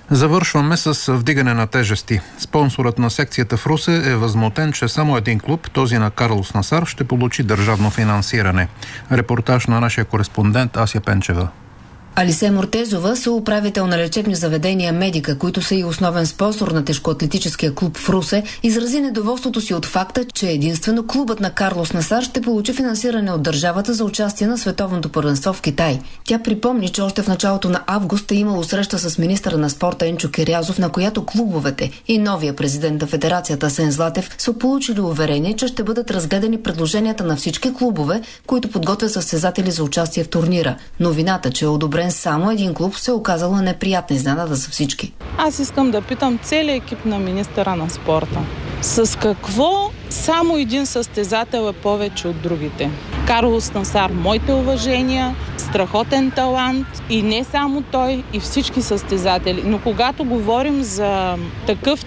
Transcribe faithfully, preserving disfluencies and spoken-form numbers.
Завършваме с вдигане на тежести. Спонсорът на секцията в Русе е възмутен, че само един клуб, този на Карлос Насар, ще получи държавно финансиране. Репортаж на нашия кореспондент Ася Пенчева. Алисе Мортезова, съуправител на лечебни заведения Медика, които са и основен спонсор на тежкоатлетическия клуб в Русе, изрази недоволството си от факта, че единствено клубът на Карлос Насар ще получи финансиране от държавата за участие на световното първенство в Китай. Тя припомни, че още в началото на август е имало среща с министъра на спорта Енчо Кирязов, на която клубовете и новия президент на федерацията Асен Златев са получили уверение, че ще бъдат разгледани предложенията на всички клубове, които подготвят състезатели за участие в турнира. Новината, че е одобрен само един клуб, се оказала неприятна изненада за всички. Аз искам да питам целият екип на министъра на спорта. С какво само един състезател е повече от другите? Карлос Насар, моите уважения, страхотен талант и не само той, и всички състезатели. Но когато говорим за такъв